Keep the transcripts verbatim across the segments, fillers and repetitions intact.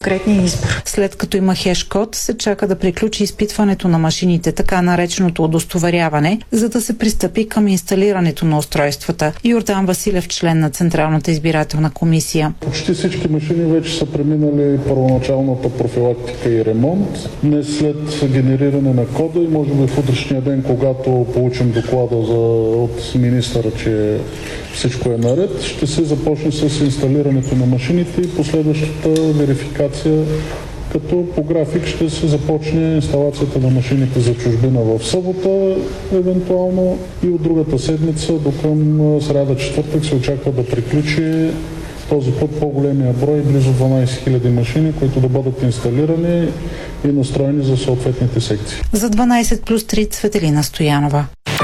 конкретния избор. След като има хеш-код, се чака да приключи изпитването на машините, така нареченото удостоверяване, за да се пристъпи към инсталирането на устройствата. Йордан Василев, член на Централната избирателна комисия. Почти всички машини вече са преминали първоначалната профилактика и ремонт. Днес след генериране на кода и може би в утрешния ден, когато получим доклада за, от министъра, че всичко е наред, ще се започне с инсталирането на машините и последващата верификация, като по график ще се започне инсталацията на машините за чужбина в събота, евентуално и от другата седмица до към сряда четвъртък се очаква да приключи този път по-големия брой, близо дванадесет хиляди машини, които да бъдат инсталирани и настроени за съответните секции. За дванадесет плюс три Цветелина Стоянова.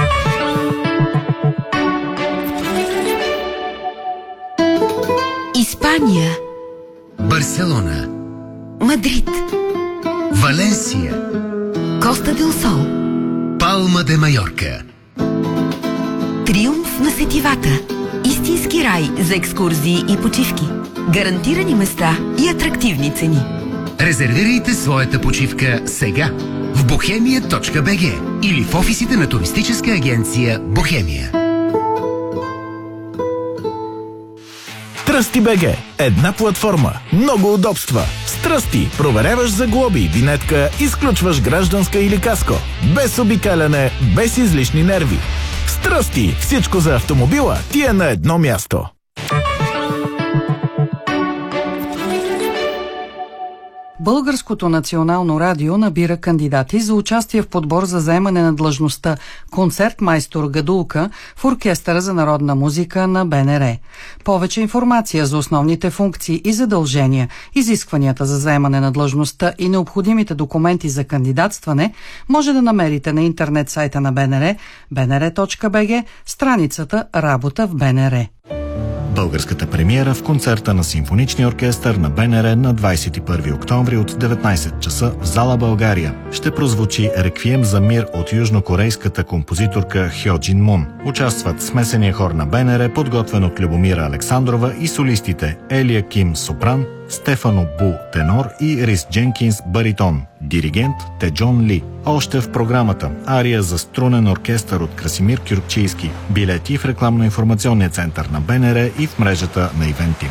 Испания, Барселона, Мадрид, Валенсия, Коста дел Сол, Палма де Майорка. Триумф на сетивата. Истински рай за екскурзии и почивки. Гарантирани места и атрактивни цени. Резервирайте своята почивка сега в бохемия точка би джи или в офисите на туристическа агенция Бохемия. Тръсти.бг. Една платформа, много удобства. С Тръсти проверяваш за глоби, винетка, изключваш гражданска или каско. Без обикаляне, без излишни нерви. С Тръсти всичко за автомобила ти е на едно място. Българското национално радио набира кандидати за участие в подбор за заемане на длъжността концертмайстор Гадулка в Оркестъра за народна музика на Б Н Р. Повече информация за основните функции и задължения, изискванията за заемане на длъжността и необходимите документи за кандидатстване може да намерите на интернет сайта на Б Н Р, б н р точка би джи, страницата Работа в Б Н Р. Българската премиера в концерта на Симфоничния оркестър на Б Н Р на двадесет и първи октомври от деветнадесет часа в зала България. Ще прозвучи Реквием за мир от южнокорейската композиторка Хьо Джин Мун. Участват смесения хор на Б Н Р, подготвен от Любомира Александрова, и солистите Елия Ким сопран, Стефано Бу тенор и Рис Дженкинс баритон. Диригент Теджон Ли. Още в програмата ария за струнен оркестър от Красимир Кюркчийски. Билети в рекламно-информационния център на Б Н Р и в мрежата на Ивентим.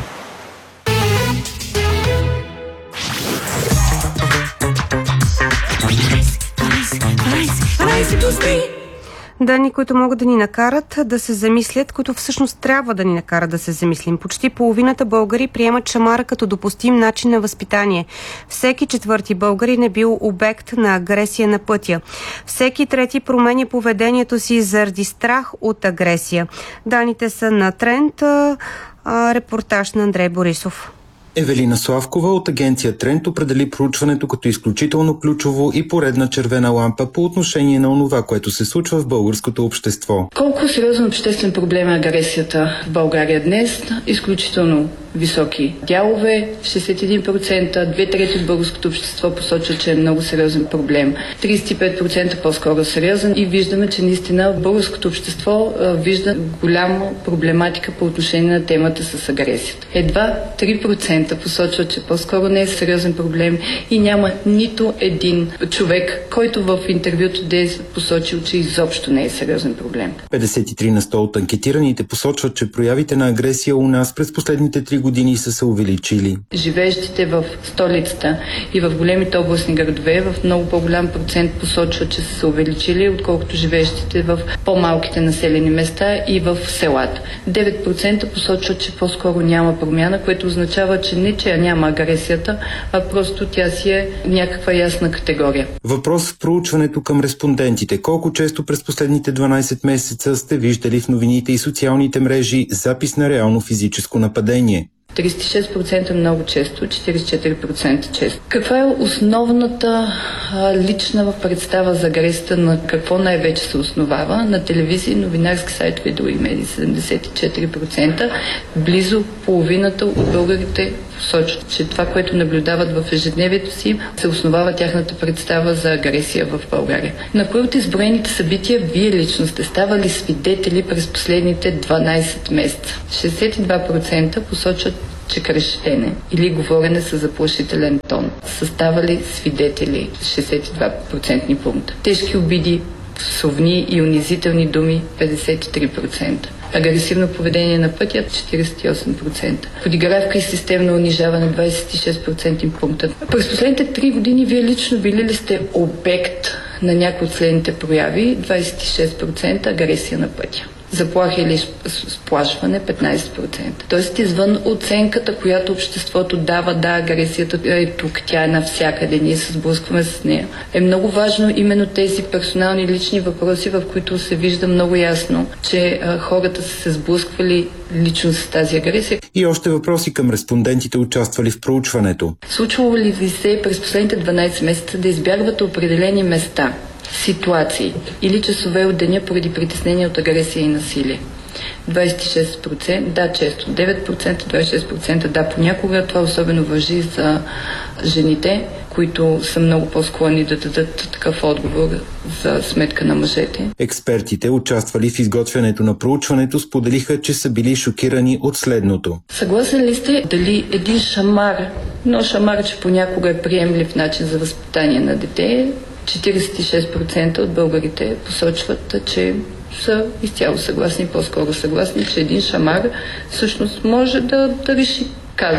Данни, които могат да ни накарат да се замислят, които всъщност трябва да ни накарат да се замислим. Почти половината българи приемат шамара като допустим начин на възпитание. Всеки четвърти българин е бил обект на агресия на пътя. Всеки трети променя поведението си заради страх от агресия. Данните са на Тренд, а, репортаж на Андрей Борисов. Евелина Славкова от агенция Тренд определи проучването като изключително ключово и поредна червена лампа по отношение на онова, което се случва в българското общество. Колко сериозен обществен проблем е агресията в България днес? Изключително високи дялове, шестдесет и един процента, две трети от българското общество посочва, че е много сериозен проблем. тридесет и пет процента по-скоро сериозен и виждаме, че наистина българското общество а, вижда голяма проблематика по отношение на темата с агресията. Едва три процента посочва, че по-скоро не е сериозен проблем и няма нито един човек, който в интервюто да е посочил, че изобщо не е сериозен проблем. петдесет и три на сто от анкетираните посочват, че проявите на агресия у нас през последните три години са се увеличили. Живеещите в столицата и в големите областни градове в много по-голям процент посочват, че са се увеличили, отколкото живеещите в по-малките населени места и в селата. девет процента посочват, че по-скоро няма промяна, което означава, че не, че няма агресията, а просто тя си е някаква ясна категория. Въпрос в проучването към респондентите. Колко често през последните дванадесет месеца сте виждали в новините и социалните мрежи запис на реално физическо нападение? тридесет и шест процента много често, четиридесет и четири процента често. Каква е основната а, лична представа за агресията, на какво най-вече се основава? На телевизии, новинарски сайтове и други медии седемдесет и четири процента. Близо половината от българите посочват, че това, което наблюдават в ежедневието си, се основава тяхната представа за агресия в България. На кои от изброените събития вие лично сте ставали свидетели през последните дванадесет месеца? шестдесет и два процента посочват, че крещене или говорене с заплашителен тон са ставали свидетели шейсет и два процентни пункта. Тежки обиди, псовни и унизителни думи петдесет и три процента. Агресивно поведение на пътя четиридесет и осем процента. Подигравка и системно унижаване двадесет и шест процентни пункта. През последните три години вие лично били ли сте обект на някои от следните прояви? двадесет и шест процента агресия на пътя. Заплахи или сплашване петнадесет процента. Тоест извън оценката, която обществото дава, да, агресията е тук, тя е навсякъде, ние се сблъскваме с нея. Е много важно именно тези персонални лични въпроси, в които се вижда много ясно, че а, хората са се сблъсквали лично с тази агресия. И още въпроси към респондентите, участвали в проучването. Случвало ли ви се през последните дванадесет месеца да избягвате определени места, ситуации или часове от деня поради притеснение от агресия и насилие? двадесет и шест процента, да, често. девет процента, двадесет и шест процента, да, понякога. Това особено важи за жените, които са много по-склонни да дадат такъв отговор за сметка на мъжете. Експертите, участвали в изготвянето на проучването, споделиха, че са били шокирани от следното. Съгласен ли сте дали един шамар, но шамар, че понякога е приемлив начин за възпитание на дете, четиридесет и шест процента от българите посочват, че са изцяло съгласни, по-скоро съгласни, че един шамар всъщност може да, да реши